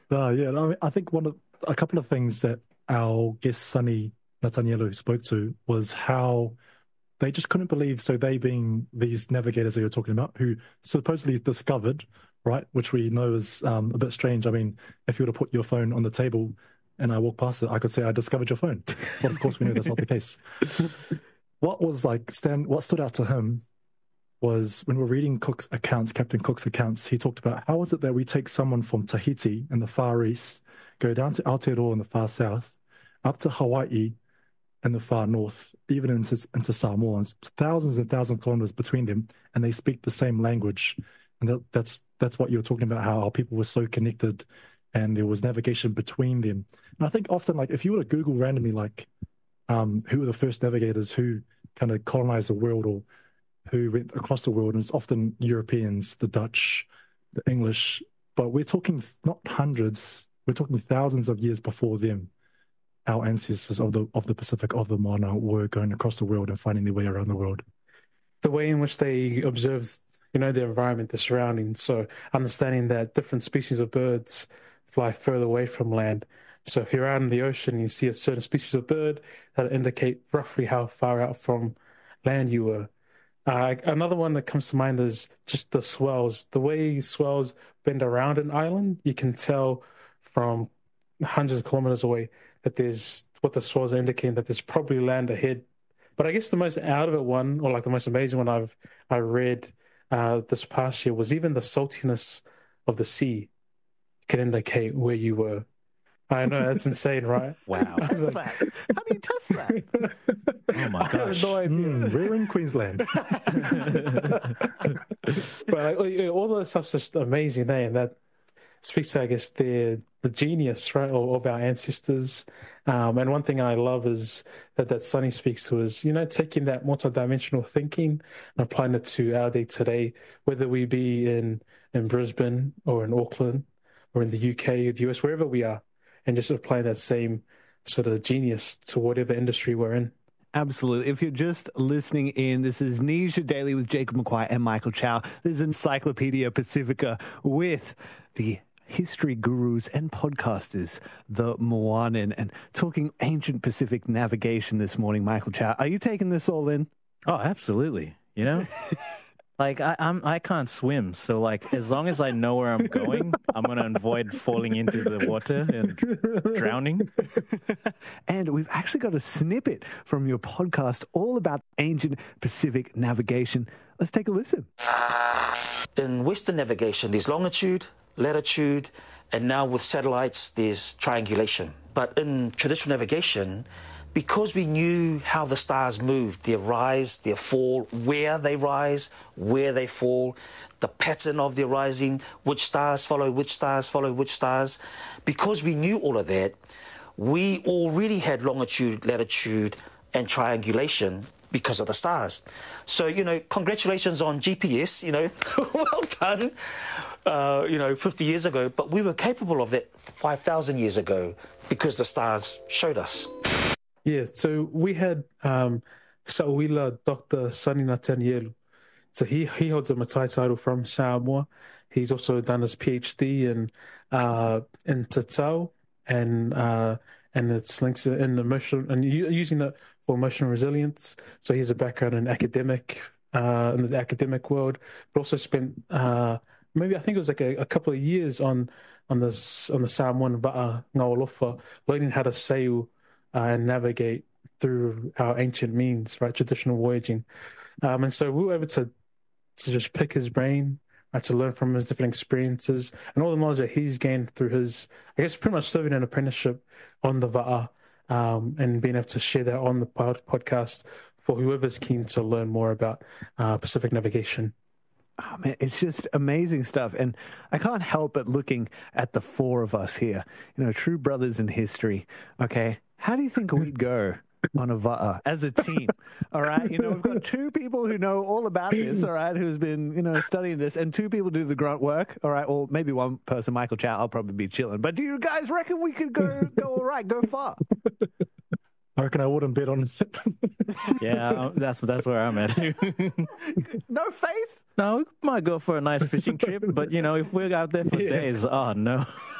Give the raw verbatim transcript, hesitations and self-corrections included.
No, yeah, I mean, I think one of a couple of things that our guest Sunny Nathanielu spoke to was how they just couldn't believe. So they being these navigators that you're talking about, who supposedly discovered, right, which we know is um, a bit strange. I mean, if you were to put your phone on the table and I walk past it, I could say I discovered your phone. But of course, we know that's not the case. What was like Stan? What stood out to him was when we're reading Cook's accounts, Captain Cook's accounts, he talked about how is it that we take someone from Tahiti in the far east, go down to Aotearoa in the far south, up to Hawaii in the far north, even into into Samoa, and thousands and thousands of kilometers between them, and they speak the same language. And that, that's that's what you were talking about, how our people were so connected, and there was navigation between them. And I think often, like if you were to Google randomly, like um, who were the first navigators who kind of colonized the world or who went across the world, and it's often Europeans, the Dutch, the English, but we're talking not hundreds, we're talking thousands of years before them. Our ancestors of the of the Pacific, of the Moana, were going across the world and finding their way around the world. The way in which they observed, you know, the environment, the surroundings, so understanding that different species of birds fly further away from land. So if you're out in the ocean and you see a certain species of bird, that'll indicate roughly how far out from land you were. Uh, another one that comes to mind is just the swells. The way swells bend around an island, you can tell from hundreds of kilometers away that there's what the swells are indicating, that there's probably land ahead. But I guess the most out of it one, or like the most amazing one I've I read uh, this past year, was even the saltiness of the sea can indicate where you were. I know, that's insane, right? Wow. Test like, that. How do you test that? Oh my gosh. I have no idea. Mm, we're in Queensland. But like, all that stuff's just amazing, eh? And that speaks to, I guess, the the genius, right, of, of our ancestors. Um, and one thing I love is that that Sunny speaks to is, you know, taking that multidimensional thinking and applying it to our day today, whether we be in in Brisbane or in Auckland or in the U K, the U S, wherever we are, and just applying that same sort of genius to whatever industry we're in. Absolutely. If you're just listening in, this is Nisha Daily with Jacob McQuire and Michael Chow. This is Encyclopedia Pacifica with the history gurus and podcasters, the Moanin, and talking ancient Pacific navigation this morning. Michael Chow, are you taking this all in? Oh, absolutely. You know, like I, I'm, I can't swim, so like as long as I know where I'm going, I'm gonna avoid falling into the water and drowning. And we've actually got a snippet from your podcast all about ancient Pacific navigation. Let's take a listen. In Western navigation, there's longitude, latitude, and now with satellites, there's triangulation. But in traditional navigation, because we knew how the stars moved, their rise, their fall, where they rise, where they fall, the pattern of their rising, which stars follow which stars follow which stars, because we knew all of that, we already had longitude, latitude, and triangulation because of the stars. So, you know, congratulations on G P S, you know, well done, uh, you know, fifty years ago, but we were capable of that five thousand years ago because the stars showed us. Yeah, so we had um, Sa'uila Doctor Sunny Nathanielu. So he, he holds a Matai title from Samoa. He's also done his PhD in uh, in Tatau and uh, and it's links in emotional and using it for emotional resilience. So he has a background in academic uh, in the academic world, but also spent uh, maybe I think it was like a, a couple of years on on this on the Samoan Va'a Ngawalofa, learning how to sail Uh, and navigate through our ancient means, right, traditional voyaging. Um, and so we were able to to just pick his brain, right, to learn from his different experiences and all the knowledge that he's gained through his, I guess, pretty much serving an apprenticeship on the Va'a um, and being able to share that on the pod- podcast for whoever's keen to learn more about uh, Pacific navigation. Oh, man, it's just amazing stuff. And I can't help but looking at the four of us here, you know, true brothers in history, okay? How do you think we'd go on a Va'a as a team? All right. You know, we've got two people who know all about this, all right, who's been, you know, studying this, and two people do the grunt work. All right. Or maybe one person, Michael Chow, I'll probably be chilling. But do you guys reckon we could go, go all right, go far? I reckon I wouldn't bet on it. Yeah, that's that's where I'm at. No faith? No, we might go for a nice fishing trip, but, you know, if we're out there for Yeah. days, oh, no.